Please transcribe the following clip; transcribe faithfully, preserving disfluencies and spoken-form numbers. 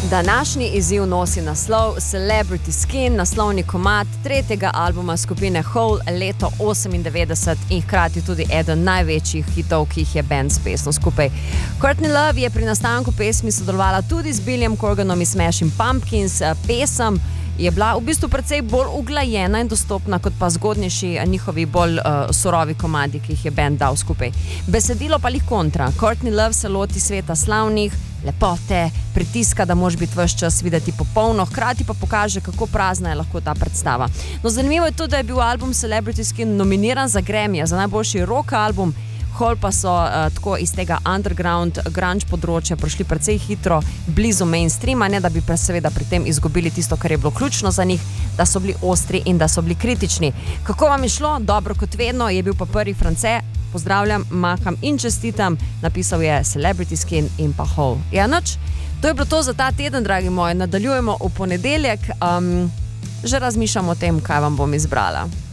Današnji izziv nosi naslov Celebrity Skin, naslovni komad tretjega albuma skupine Hole leto osemindevetdeset in hkrati tudi eden največjih hitov, ki jih je band spesnil skupaj. Courtney Love je pri nastanku pesmi sodelovala tudi z Billyjem Corganom iz Smashing Pumpkins. Pesem je bila v bistvu precej bolj uglajena in dostopna kot pa zgodnejši njihovi bolj uh, surovi komadi, ki jih je band dal skupaj. Besedilo pa lih kontra. Courtney Love se loti sveta slavnih, lepote, pritiska, da moraš biti ves čas videti popolno, hkrati pa pokaže, kako prazna je lahko ta predstava. No, zanimivo je tudi, da je bil album Celebrity Skin nominiran za Grammy za najboljši rock album. Hole pa so uh, tako iz tega underground grunge področja prišli precej hitro blizu mainstreama, ne da bi pa seveda pri tem izgubili tisto, kar je bilo ključno za njih, da so bili ostri in da so bili kritični. Kako vam je šlo? Dobro kot vedno, je bil pa prvi France. Pozdravljam, maham in čestitam. Napisal je Celebrity Skin in pa Hole. Ja, noč, to je bilo to za ta teden, dragi moji. Nadaljujemo v ponedeljek. Um, že razmišljam o tem, kaj vam bom izbrala.